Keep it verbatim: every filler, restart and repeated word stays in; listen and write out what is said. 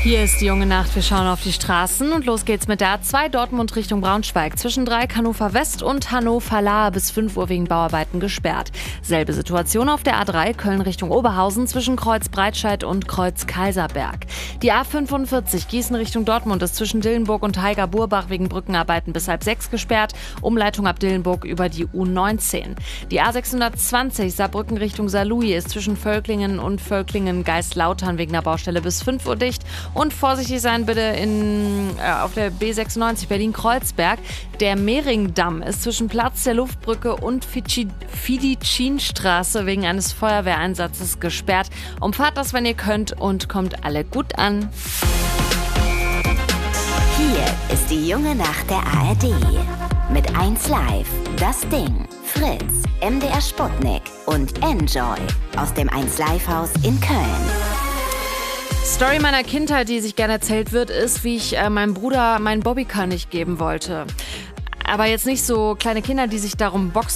Hier ist die junge Nacht, wir schauen auf die Straßen und los geht's mit der A zwei Dortmund Richtung Braunschweig. Zwischen Dreieck Hannover West und Hannover Lahr bis fünf Uhr wegen Bauarbeiten gesperrt. Selbe Situation auf der A drei Köln Richtung Oberhausen zwischen Kreuz Breitscheid und Kreuz Kaiserberg. Die A fünfundvierzig Gießen Richtung Dortmund ist zwischen Dillenburg und Haiger-Burbach wegen Brückenarbeiten bis halb sechs gesperrt. Umleitung ab Dillenburg über die U neunzehn. Die A sechshundertzwanzig Saarbrücken Richtung Saarlouis ist zwischen Völklingen und Völklingen-Geistlautern wegen der Baustelle bis fünf Uhr dicht. Und vorsichtig sein bitte in, äh, auf der B sechsundneunzig Berlin-Kreuzberg. Der Mehringdamm ist zwischen Platz der Luftbrücke und Fidicinstraße wegen eines Feuerwehreinsatzes gesperrt. Umfahrt das, wenn ihr könnt, und kommt alle gut an. Hier ist die junge Nacht der A R D. Mit eins Live, Das Ding, Fritz, M D R Sputnik und Enjoy aus dem eins Live Haus in Köln. Story meiner Kindheit, die sich gerne erzählt wird, ist, wie ich äh, meinem Bruder meinen Bobbycar nicht geben wollte. Aber jetzt nicht so kleine Kinder, die sich darum boxen